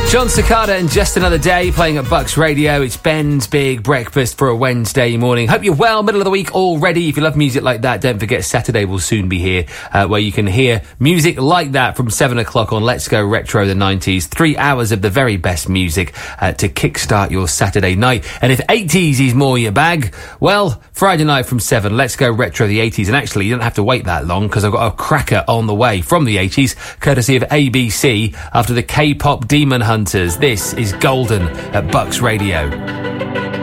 John Cicada and Just Another Day playing at Bucks Radio. It's Ben's Big Breakfast for a Wednesday morning. Hope you're well, middle of the week already. If you love music like that, don't forget Saturday will soon be here, where you can hear music like that from 7 o'clock on Let's Go Retro the 90s. 3 hours of the very best music to kickstart your Saturday night. And if 80s is more your bag, well, Friday night from 7, Let's Go Retro the 80s. And actually, you don't have to wait that long because I've got a cracker on the way from the 80s, courtesy of ABC, after the K-pop Demon Hunters. This is Golden at Bucks Radio.